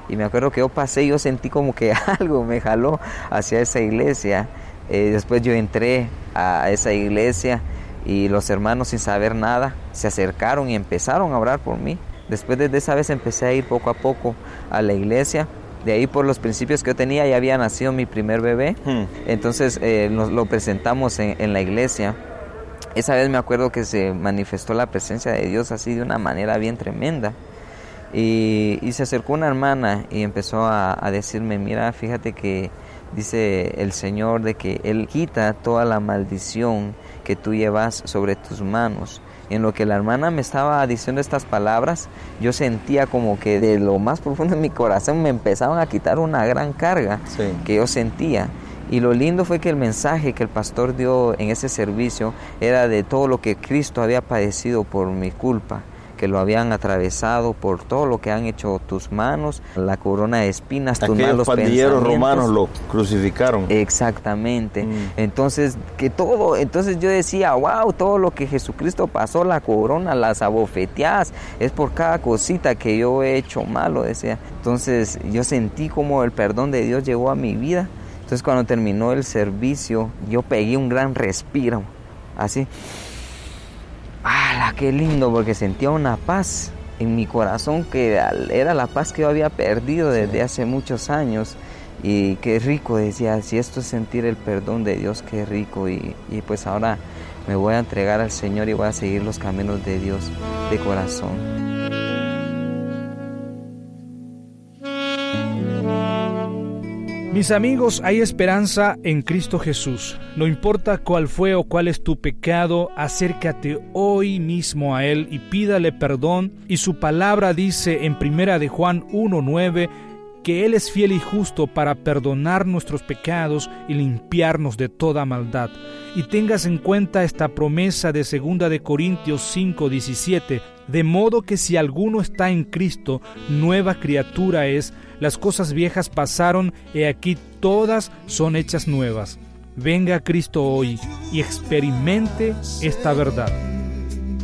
Y me acuerdo que yo pasé y yo sentí como que algo me jaló hacia esa iglesia. Después yo entré a esa iglesia y los hermanos, sin saber nada, se acercaron y empezaron a orar por mí. Después de esa vez empecé a ir poco a poco a la iglesia. De ahí, por los principios que yo tenía, ya había nacido mi primer bebé. Entonces lo presentamos en la iglesia. Esa vez me acuerdo que se manifestó la presencia de Dios así de una manera bien tremenda. Y se acercó una hermana y empezó a decirme, mira, fíjate que dice el Señor de que Él quita toda la maldición que tú llevas sobre tus manos. Y en lo que la hermana me estaba diciendo estas palabras, yo sentía como que de lo más profundo de mi corazón me empezaban a quitar una gran carga que yo sentía. Y lo lindo fue que el mensaje que el pastor dio en ese servicio era de todo lo que Cristo había padecido por mi culpa, que lo habían atravesado por todo lo que han hecho tus manos, la corona de espinas, tus malos pensamientos. Aquellos pandilleros romanos lo crucificaron. Exactamente. Entonces yo decía, wow, todo lo que Jesucristo pasó, la corona, las abofeteadas, es por cada cosita que yo he hecho malo, decía. Entonces yo sentí como el perdón de Dios llegó a mi vida. Entonces cuando terminó el servicio, yo pegué un gran respiro, así. ¡Hala, qué lindo! Porque sentía una paz en mi corazón que era la paz que yo había perdido desde hace muchos años. Y qué rico, decía, si esto es sentir el perdón de Dios, qué rico. Y pues ahora me voy a entregar al Señor y voy a seguir los caminos de Dios de corazón. Mis amigos, hay esperanza en Cristo Jesús. No importa cuál fue o cuál es tu pecado, acércate hoy mismo a Él y pídale perdón. Y su palabra dice en 1 de Juan 1:9 que Él es fiel y justo para perdonar nuestros pecados y limpiarnos de toda maldad. Y tengas en cuenta esta promesa de 2 de Corintios 5:17, de modo que si alguno está en Cristo, nueva criatura es, las cosas viejas pasaron, he aquí todas son hechas nuevas. Venga a Cristo hoy y experimente esta verdad.